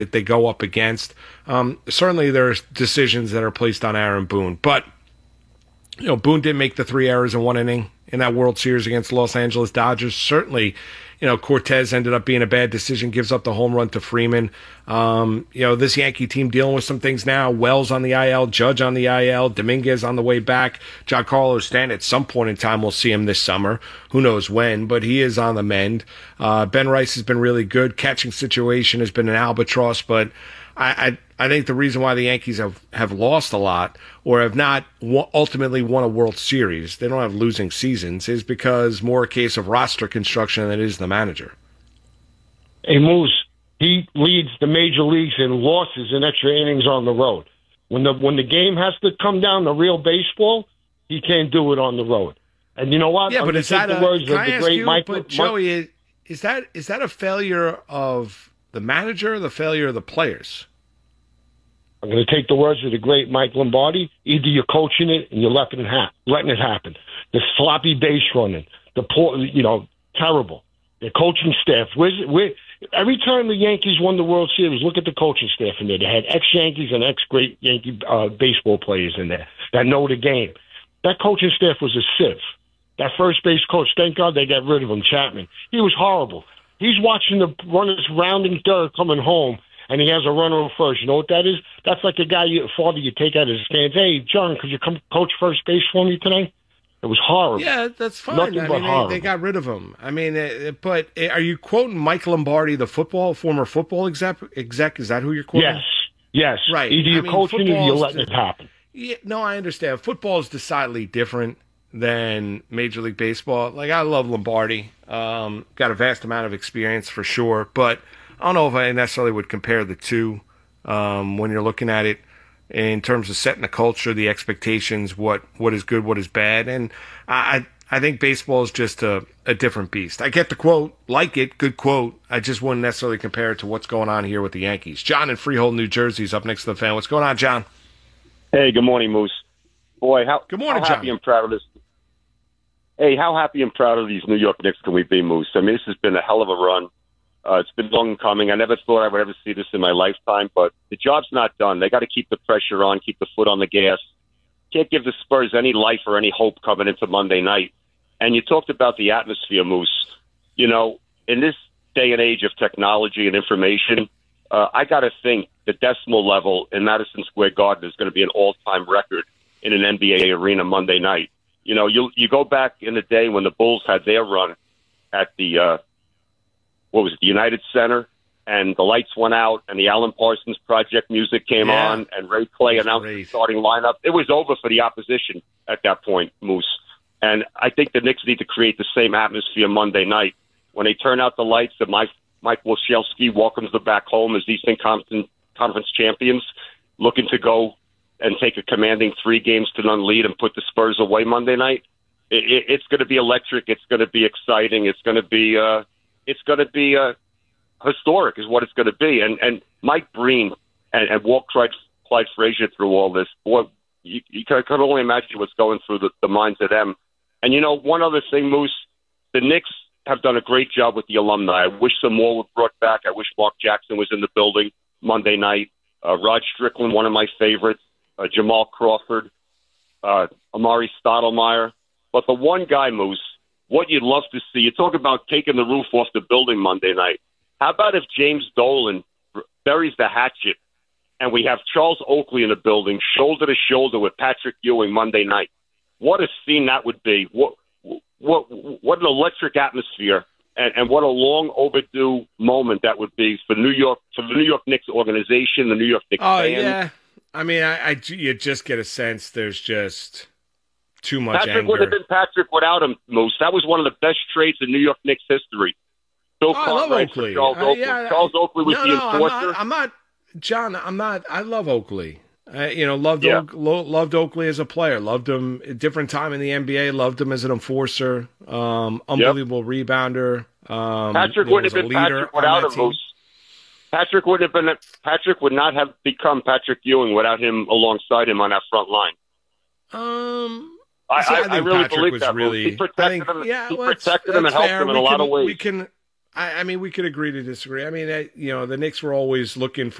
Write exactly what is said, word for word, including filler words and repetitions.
that they go up against. Um, certainly, there are decisions that are placed on Aaron Boone, but you know, Boone didn't make the three errors in one inning in that World Series against the Los Angeles Dodgers. Certainly, you know, Cortez ended up being a bad decision, gives up the home run to Freeman. Um, you know, this Yankee team dealing with some things now. Wells on the I L, Judge on the I L, Dominguez on the way back. Giancarlo Stanton, at some point in time, we'll see him this summer. Who knows when, but he is on the mend. Uh, Ben Rice has been really good. Catching situation has been an albatross, but I, I I think the reason why the Yankees have, have lost a lot or have not w- ultimately won a World Series, they don't have losing seasons, is because more a case of roster construction than it is the manager. Hey, Moose, he leads the major leagues in losses and extra innings on the road. When the when the game has to come down to real baseball, he can't do it on the road. And you know what? Yeah, I'm but is that the a, words can of I the ask great you, Mike, but Mike, Joey, is that is that a failure of the manager or the failure of the players? I'm going to take the words of the great Mike Lombardi. Either you're coaching it and you're letting it, ha- letting it happen. The sloppy base running, the poor, you know, terrible. The coaching staff. Where's, where, every time the Yankees won the World Series, look at the coaching staff in there. They had ex-Yankees and ex-great Yankee uh, baseball players in there that know the game. That coaching staff was a sieve. That first base coach, thank God they got rid of him, Chapman. He was horrible. He's watching the runners rounding third coming home, and he has a runner on first. You know what that is? That's like the guy, you, father, you take out of his hands. Hey, John, could you come coach first base for me today? It was horrible. Yeah, that's fine. Nothing I but mean, horrible. they, they got rid of him. I mean, uh, but uh, are you quoting Mike Lombardi, the football former football exec? exec? Is that who you're quoting? Yes, yes. Right. Either you're I mean, coaching or you're football's letting de- it happen. Yeah, no, I understand. Football is decidedly different than Major League Baseball. Like, I love Lombardi. Um, got a vast amount of experience for sure, but I don't know if I necessarily would compare the two um, when you're looking at it in terms of setting the culture, the expectations, what what is good, what is bad. And I I think baseball is just a, a different beast. I get the quote, like it, good quote. I just wouldn't necessarily compare it to what's going on here with the Yankees. John in Freehold, New Jersey is up next to the fan. What's going on, John? Hey, good morning, Moose. Boy, how, good morning, how John. happy and proud of this. Hey, how happy and proud of these New York Knicks can we be, Moose? I mean, this has been a hell of a run. Uh, it's been long coming. I never thought I would ever see this in my lifetime, but the job's not done. They got to keep the pressure on, keep the foot on the gas. Can't give the Spurs any life or any hope coming into Monday night. And you talked about the atmosphere, Moose. You know, in this day and age of technology and information, uh, I got to think the decimal level in Madison Square Garden is going to be an all-time record in an N B A arena Monday night. You know, you you go back in the day when the Bulls had their run at the, uh, what was it, the United Center, and the lights went out, and the Alan Parsons Project music came yeah. on, and Ray Clay announced great. the starting lineup. It was over for the opposition at that point, Moose. And I think the Knicks need to create the same atmosphere Monday night. When they turn out the lights, and Mike, Mike Wojciechowski welcomes them back home as Eastern Conference, Conference champions, looking to go and take a commanding three games to none lead and put the Spurs away Monday night. It, it, it's going to be electric. It's going to be exciting. It's going to be uh, it's going to be uh, historic, is what it's going to be. And and Mike Breen and, and Walt Clyde, Clyde Frazier through all this, boy, you, you can, can only imagine what's going through the, the minds of them. And you know, one other thing, Moose, the Knicks have done a great job with the alumni. I wish some more were brought back. I wish Mark Jackson was in the building Monday night. Uh, Rod Strickland, one of my favorites. Uh, Jamal Crawford, uh, Amari Stoudemire. But the one guy, Moose, what you'd love to see, you talk about taking the roof off the building Monday night. How about if James Dolan buries the hatchet and we have Charles Oakley in the building, shoulder to shoulder with Patrick Ewing Monday night? What a scene that would be. What what what an electric atmosphere, and, and what a long overdue moment that would be for New York, for the New York Knicks organization, the New York Knicks oh, fans. Yeah. I mean, I, I, you just get a sense there's just too much Patrick anger. would have been Patrick without him, Moose. That was one of the best trades in New York Knicks history. Bill oh, I love Cartwright Oakley. for Charles Uh, Oakley. yeah, Charles Oakley was no, the no, enforcer. I'm not, I'm not, John, I'm not, I love Oakley. I, you know, loved, Yeah. Oak, lo, loved Oakley as a player. Loved him at a different time in the N B A. Loved him as an enforcer. Um, unbelievable yep. rebounder. Um, Patrick you know, wouldn't have been leader Patrick without him, team. Moose. Patrick would have been. Patrick would not have become Patrick Ewing without him alongside him on that front line. Um, I, see, I, I, think I really Patrick believe was that. really. He protected I think, him. Yeah, he well, protected him and helped fair. him in we a lot can, of ways. We can. I, I mean, we could agree to disagree. I mean, I, you know, the Knicks were always looking for